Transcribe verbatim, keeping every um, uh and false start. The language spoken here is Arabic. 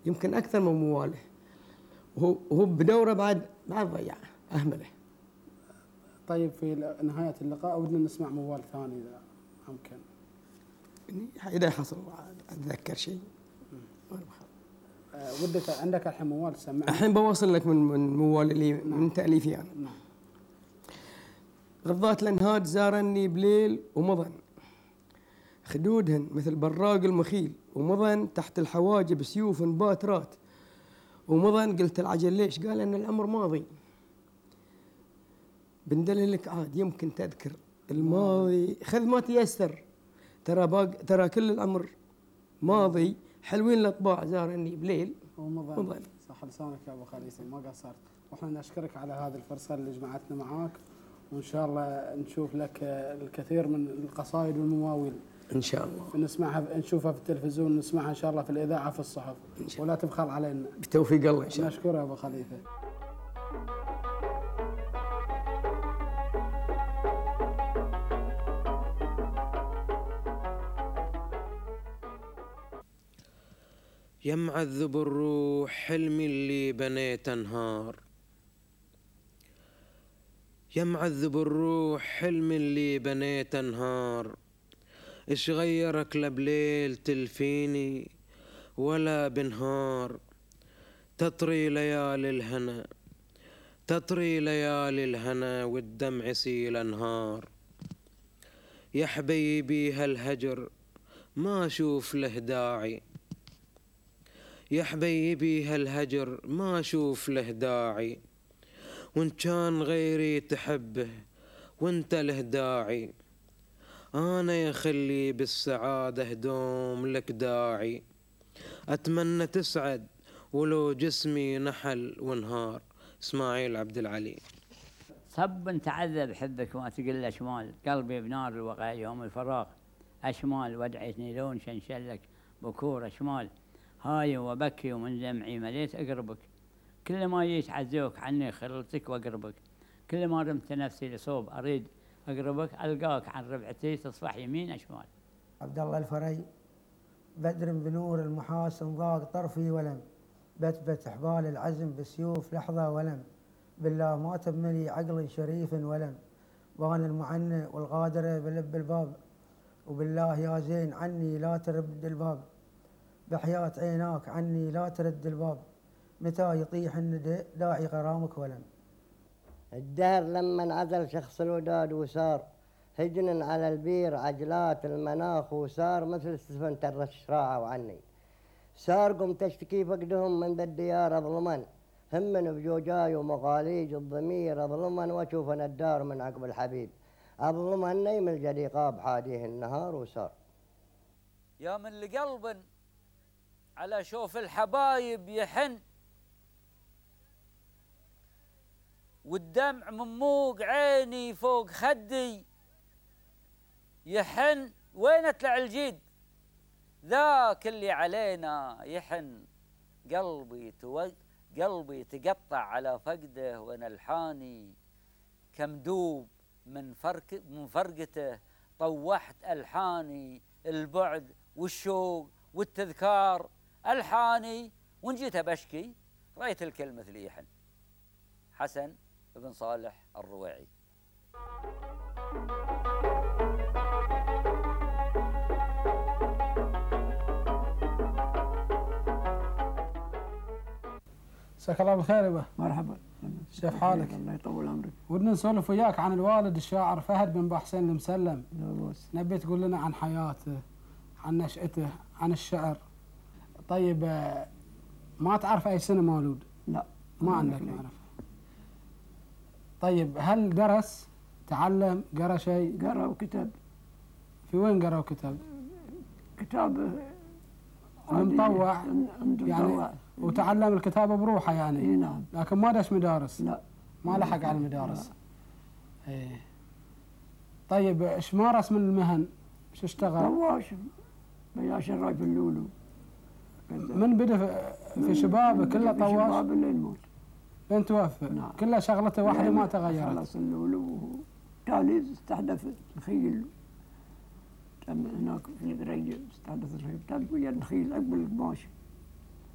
يمكن أكثر من مواله، وهو وهو بدوره بعد بعد ضيعه أهمله. طيب في نهاية اللقاء ودنا نسمع موال ثاني إذا ممكن. إذا حصل أتذكر شيء. أه ودك عندك الحين موال تسمعنا؟ الحين بوصل لك من من موال اللي من تأليفي أنا. نعم. غضات الأنهاد زارني بليل ومضن، خدودهن مثل براق المخيل، ومضن تحت الحواجب سيوف باترات، ومضن قلت العجل ليش؟ قال ان العمر ماضي. بندللك عاد يمكن تذكر الماضي، خذ ما تيسر، ترى باق ترى كل العمر ماضي. حلوين الاطباع زارني بليل ومضن. صح لسانك يا ابو خليفه، ما قصرت. واحنا نشكرك على هذه الفرصه اللي جمعتنا معاك، وان شاء الله نشوف لك الكثير من القصائد والمواويل ان شاء الله، نسمعها نشوفها في التلفزيون، نسمعها ان شاء الله في الاذاعه في الصحف، ولا تبخل علينا. بتوفيق الله ان شاء الله. نشكرك يا ابو خليفه. يا معذب الروح حلمي اللي بنيت انهار، يا معذب الروح حلمي اللي بنيت انهار، ايش غيرك لبليل تلفيني ولا بنهار، تطري ليالي الهنا تطري ليالي الهنا والدمع يسيل انهار، يا حبيبي هالهجر ما اشوف له داعي، يا حبيبي هالهجر ما اشوف له داعي، وان كان غيري تحبه وانت له داعي، انا يا خلي بالسعادة هدوم لك داعي، اتمنى تسعد ولو جسمي نحل ونهار. اسماعيل عبد العلي. صب تعذب حبك ما تقل اشمال، قلبي بنار الوقع يوم الفراق، اشمال ودعتني لون شنشلك بكور اشمال، هاي وبكي ومن دمعي مليت اقربك، كل ما جيت عزوك عني خلتك واقربك، كل ما رمت نفسي لصوب اريد اقربك، القاك عن ربعتي تصفح يمين اشمال. عبد الله الفري. بدر بنور المحاسن ضاق طرفي ولم، بتبت حبال العزم بسيوف لحظه ولم، بالله ما تبملي عقل شريف ولم، بان المعنى والغادره بلب الباب، وبالله يا زين عني لا ترد الباب، بحياة عيناك عني لا ترد الباب، متى يطيح الندى داعي غرامك ولم. الدهر لما انعزل شخص الوداد وسار، هجن على البير عجلات المناخ، وسار مثل سفن ترش راعوا عني، سار قم تشتكي فقدهم من ذا الديار اظلما، هم من بجوجاي ومغاليج الضمير اظلما، واشوفنا الدار من عقب الحبيب اظلما، نيم الجديقاب حاديه النهار وسار. يا من لقلب على شوف الحبايب يحن، والدمع من موق عيني فوق خدي يحن، وين اطلع الجيد ذاك اللي علينا يحن، قلبي تو قلبي تقطع على فقده وانا الحاني، كمدوب من فرق من فرقته طوحت الحاني، البعد والشوق والتذكار الحاني، وان جيت بشكي رايت الكل مثل يحن. حسن بن صالح الرويعي. مساك الله بالخير يبا. مرحبا. كيف حالك؟ الله يطول عمرك. ودنا نسولف وياك عن الوالد الشاعر فهد بن بحسين المسلم. نبي تقول لنا عن حياته، عن نشأته، عن الشعر. طيب ما تعرف أي سنة مولود؟ لا ما عندك معرفة. طيب هل درس؟ تعلم؟ قرأ شيء؟ قرأ وكتب. في وين قرأ وكتب؟ كتاب مطوع يعني، وتعلم الكتابة بروحه يعني. اي نعم. لكن ما دش مدارس؟ لا ما لحق على المدارس. ايه. طيب ايش مارس من المهن؟ ايش اشتغل؟ طواش بيا شراي في اللولو. من بدا في شبابه كله طواش؟ في شباب اللي يموت لين توفى. نعم. كلها شغلته واحدة ما تغيرت. خلص اللولو تالي استحدث الخيل هناك في الريج، استحدث الخيل تالي ويا الخيل قبل الماشي.